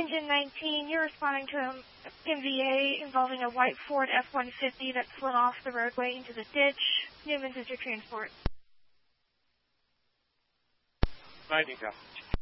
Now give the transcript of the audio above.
Engine 19, you're responding to an MVA involving a white Ford F-150 that slid off the roadway into the ditch. Newman's is your transport. 90,